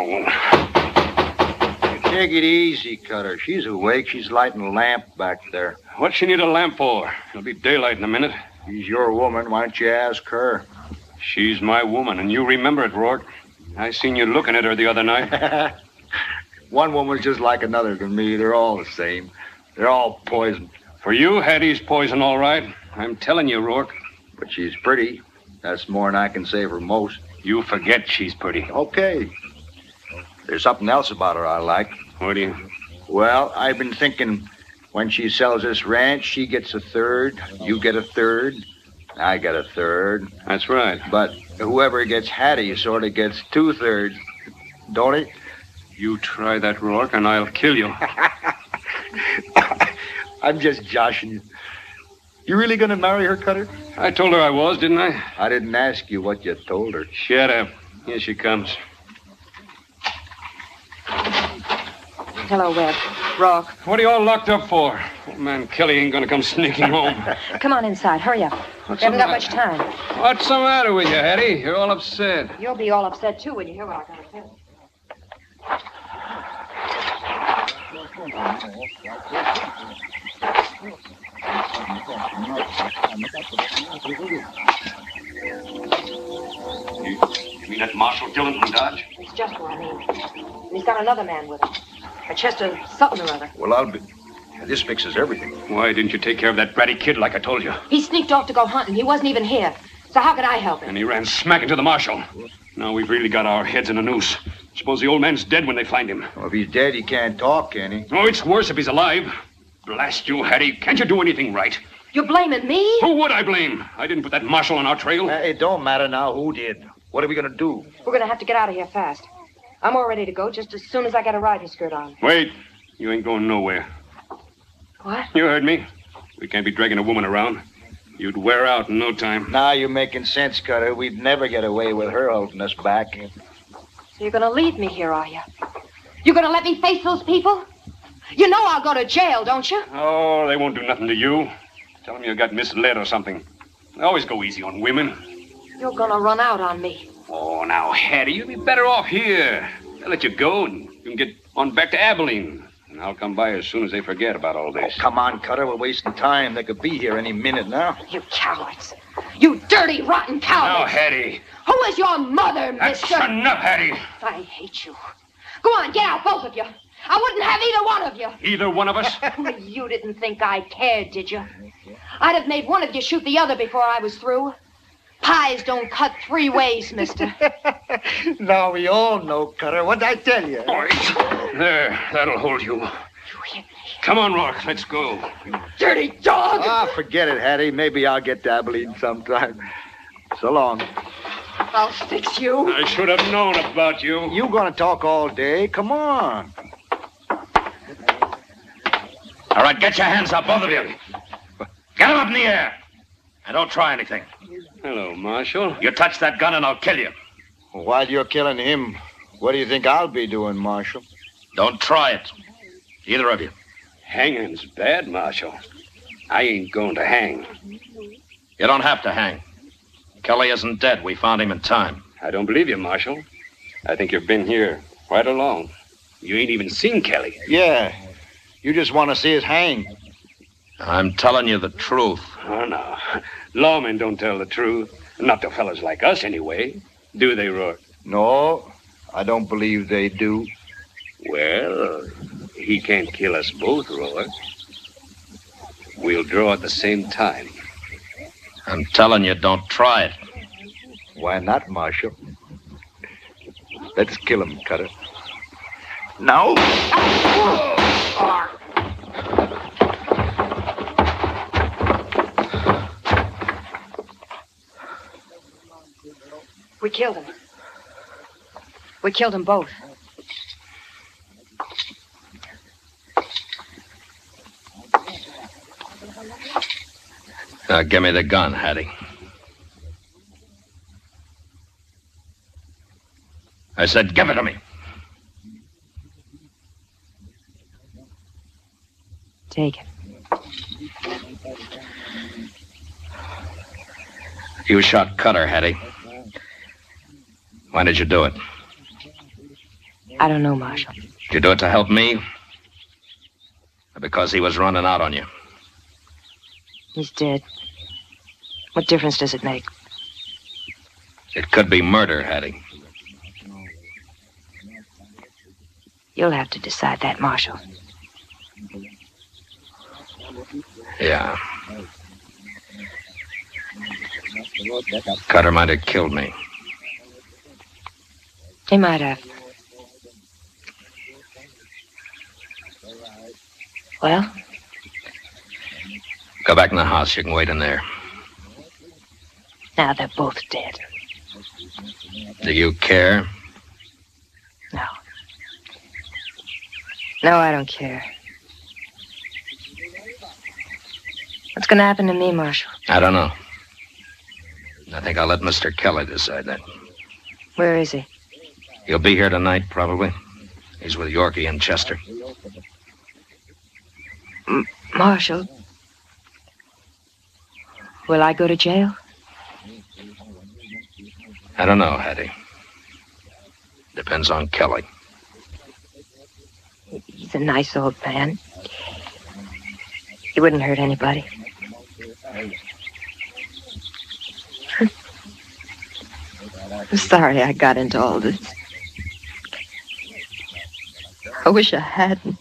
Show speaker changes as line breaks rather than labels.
Take it easy, Cutter. She's awake. She's lighting a lamp back there.
What's she need a lamp for? It'll be daylight in a minute.
She's your woman. Why don't you ask her?
She's my woman, and you remember it, Rourke. I seen you looking at her the other night.
One woman's just like another to me. They're all the same. They're all poison.
For you, Hattie's poison, all right. I'm telling you, Rourke.
But she's pretty. That's more than I can say for most.
You forget she's pretty.
Okay. There's something else about her I like.
What do you...
Well, I've been thinking when she sells this ranch, she gets a third, you get a third, I get a third.
That's right.
But whoever gets Hattie sort of gets 2/3, don't he?
You try that, Rourke, and I'll kill you.
I'm just joshing you. You really gonna marry her, Cutter?
I told her I was, didn't I?
I didn't ask you what you told her.
Shut up. Here she comes.
Hello, Webb. Rourke.
What are you all locked up for? Old man Kelly ain't gonna come sneaking home.
Come on inside. Hurry up. We haven't got much time.
What's the matter with you, Hattie? You're all upset.
You'll be all upset, too, when you hear what I gotta tell
You mean that Marshal Dillon from Dodge?
It's just what I mean. And he's got another man with him. A Chester something or other.
Well, this fixes everything.
Why didn't you take care of that bratty kid like I told you?
He sneaked off to go hunting. He wasn't even here. So how could I help him?
And he ran smack into the Marshal. Now we've really got our heads in a noose. Suppose the old man's dead when they find him.
Well, if he's dead, he can't talk, can he?
Oh, it's worse if he's alive. Blast you, Hattie. Can't you do anything right?
You're blaming me?
Who would I blame? I didn't put that Marshal on our trail.
It don't matter now who did. What are we gonna do?
We're gonna have to get out of here fast. I'm all ready to go just as soon as I get a riding skirt on.
Wait. You ain't going nowhere.
What?
You heard me. We can't be dragging a woman around. You'd wear out in no time.
Now you're making sense, Cutter. We'd never get away with her holding us back.
So you're gonna leave me here, are you? You're gonna let me face those people? You know I'll go to jail, don't you?
Oh, they won't do nothing to you. Tell them you got misled or something. They always go easy on women.
You're gonna run out on me.
Oh, now, Hattie, you'd be better off here. They'll let you go and you can get on back to Abilene. And I'll come by as soon as they forget about all this.
Oh, come on, Cutter. We're wasting time. They could be here any minute now.
You cowards. You dirty, rotten cowards.
Now, Hattie.
Who is your mother,
That's
mister?
enough, Hattie.
I hate you. Go on, get out, both of you. I wouldn't have either one of you.
Either one of us?
You didn't think I cared, did you? I'd have made one of you shoot the other before I was through. Pies don't cut 3 ways, mister.
Now we all know, Cutter. What'd I tell you?
All right. There, that'll hold you.
You hit me.
Come on, Rourke, let's go.
Dirty dog!
Ah, forget it, Hattie. Maybe I'll get to Abilene sometime. So long.
I'll fix you.
I should have known about you.
You gonna talk all day? Come on.
All right, get your hands up, both of you. Get them up in the air. And don't try anything.
Hello, Marshal.
You touch that gun and I'll kill you.
While you're killing him, what do you think I'll be doing, Marshal?
Don't try it. Either of you.
Hanging's bad, Marshal. I ain't going to hang.
You don't have to hang. Kelly isn't dead. We found him in time.
I don't believe you, Marshal. I think you've been here quite alone. You ain't even seen Kelly.
Yeah. You just want to see us hang.
I'm telling you the truth.
Oh, no. Lawmen don't tell the truth. Not to fellas like us, anyway. Do they, Rourke?
No, I don't believe they do.
Well, he can't kill us both, Rourke. We'll draw at the same time.
I'm telling you, don't try it.
Why not, Marshal? Let's kill him, Cutter. No.
We killed him. We killed them both.
Now, give me the gun, Hattie. I said, give it to me.
Take it.
You shot Cutter, Hattie. Why did you do it?
I don't know, Marshal.
Did you do it to help me? Or because he was running out on you?
He's dead. What difference does it make?
It could be murder, Hattie.
You'll have to decide that, Marshal.
Yeah. Cutter might have killed me.
He might have. Well?
Go back in the house. You can wait in there.
Now they're both dead.
Do you care?
No. No, I don't care. What's going to happen to me, Marshal?
I don't know. I think I'll let Mr. Kelly decide that.
Where is he?
He'll be here tonight, probably. He's with Yorkie and Chester.
Marshal, will I go to jail?
I don't know, Hattie. Depends on Kelly.
He's a nice old man. He wouldn't hurt anybody. I'm sorry I got into all this. I wish I hadn't.